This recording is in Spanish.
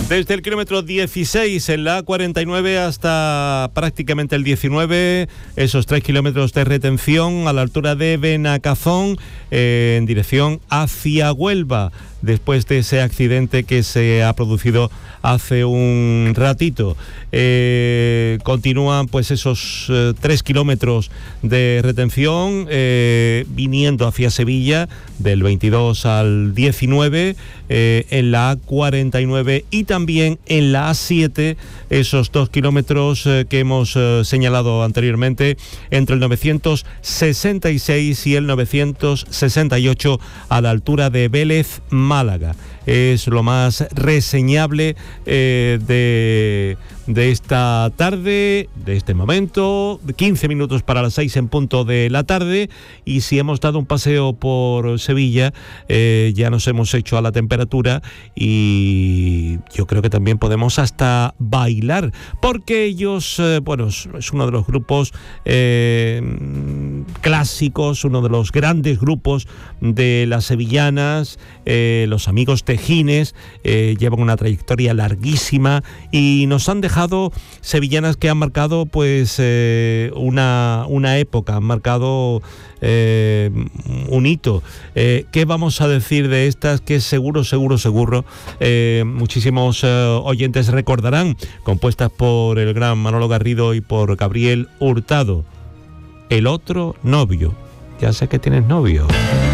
Desde el kilómetro 16 en la A49 hasta prácticamente el 19, esos 3 kilómetros de retención a la altura de Benacazón, en dirección hacia Huelva, después de ese accidente que se ha producido hace un ratito. Continúan pues esos 3 kilómetros de retención viniendo hacia Sevilla del 22 al 19 en la A49 y también en la A7, esos 2 kilómetros que hemos señalado anteriormente entre el 966 y el 968 a la altura de Vélez, Málaga. Es lo más reseñable de esta tarde, de este momento, 15 minutos para las 6 en punto de la tarde, y si hemos dado un paseo por Sevilla, ya nos hemos hecho a la temperatura y yo creo que también podemos hasta bailar, porque ellos, bueno, es uno de los grupos clásicos, uno de los grandes grupos de las sevillanas, los amigos Tejines, llevan una trayectoria larguísima y nos han dejado sevillanas que han marcado pues una época, han marcado un hito. ¿Qué vamos a decir de estas que seguro muchísimos oyentes recordarán, compuestas por el gran Manolo Garrido y por Gabriel Hurtado? El otro novio. Ya sé que tienes novio.